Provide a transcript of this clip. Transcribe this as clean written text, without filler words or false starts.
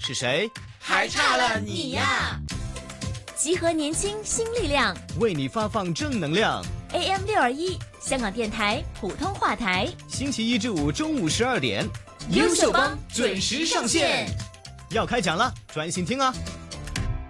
是谁？ 还差了你呀！ 集合年轻新力量， 为你发放正能量。 AM621香港电台普通话台， 星期一至五中午12点， 优秀帮准时上线。 要开讲了，专心听啊！